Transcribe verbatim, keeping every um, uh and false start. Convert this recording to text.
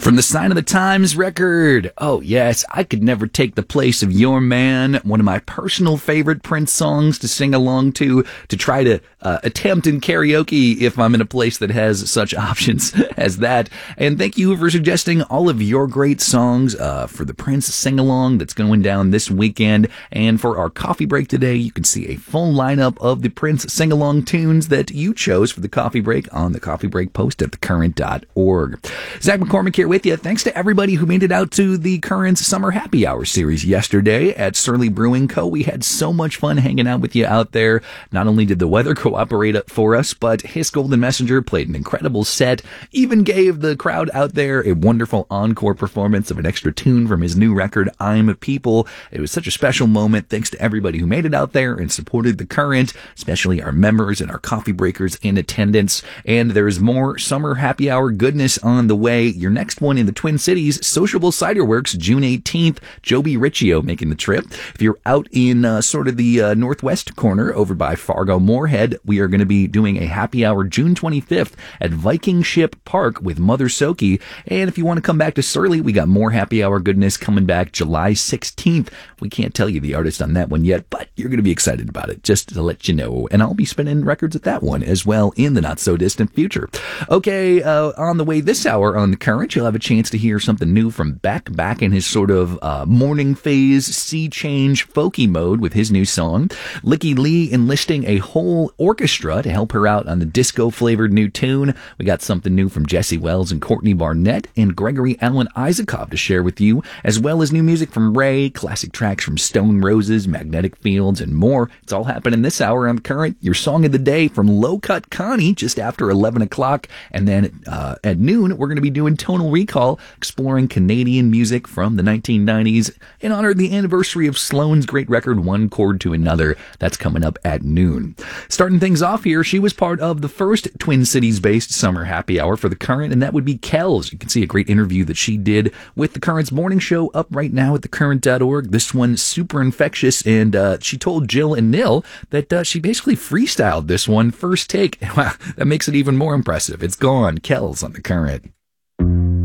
From the Sign of the Times record. Oh, yes, I Could Never Take the Place of Your Man. One of my personal favorite Prince songs to sing along to, to try to uh, attempt in karaoke if I'm in a place that has such options as that. And thank you for suggesting all of your great songs uh, for the Prince sing-along that's going down this weekend. And for our coffee break today, you can see a full lineup of the Prince sing-along tunes that you chose for the coffee break on the coffee break post at the current dot org. Zach McCormick here with you. Thanks to everybody who made it out to the Current's Summer Happy Hour series yesterday at Surly Brewing Co. We had so much fun hanging out with you out there. Not only did the weather cooperate for us, but His Golden Messenger played an incredible set, even gave the crowd out there a wonderful encore performance of an extra tune from his new record, I'm a People. It was such a special moment. Thanks to everybody who made it out there and supported the Current, especially our members and our coffee breakers in attendance. And there's more Summer Happy Hour goodness on the way. Your next one in the Twin Cities, Sociable Cider Works, June eighteenth. Joby Riccio making the trip. If you're out in uh, sort of the uh, northwest corner over by Fargo Moorhead, we are going to be doing a happy hour June twenty-fifth at Viking Ship Park with Mother Soki. And if you want to come back to Surly, we got more happy hour goodness coming back July sixteenth. We can't tell you the artist on that one yet, but you're going to be excited about it, just to let you know. And I'll be spinning records at that one as well in the not so distant future. Okay, uh, on the way this hour on the Current, you'll have a chance to hear something new from Beck, back in his sort of uh, morning phase, sea change, folky mode with his new song. Licky Lee enlisting a whole orchestra to help her out on the disco-flavored new tune. We got something new from Jesse Wells and Courtney Barnett and Gregory Alan Isakov to share with you, as well as new music from Ray, classic tracks from Stone Roses, Magnetic Fields, and more. It's all happening this hour on the Current. Your song of the day from Low Cut Connie just after eleven o'clock. And then uh, at noon, we're going to be doing Tonal Recall, exploring Canadian music from the nineteen nineties in honor of the anniversary of Sloan's great record, One Chord to Another. That's coming up at noon. Starting things off here, she was part of the first Twin Cities-based summer happy hour for the Current, and that would be Kells. You can see a great interview that she did with the Current's morning show up right now at the current dot org. This one super infectious, and uh, she told Jill and Nil that uh, she basically freestyled this one first take. Wow, that makes it even more impressive. It's gone. Kells on the Current.